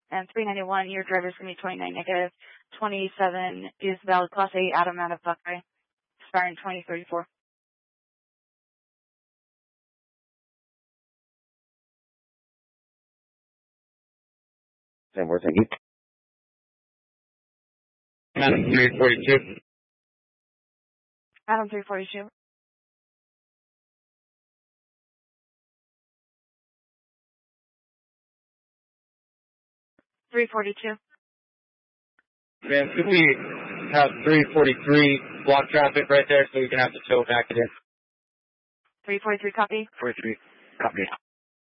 And 391, your driver's going to be 29 negative. 27 is valid Class A Adam out of Buckeye, expiring 2034. Same word, thank you. Adam 342. Adam 342. Man, could we have 343 block traffic right there so we can have to tow back again? 343 copy. 43, copy.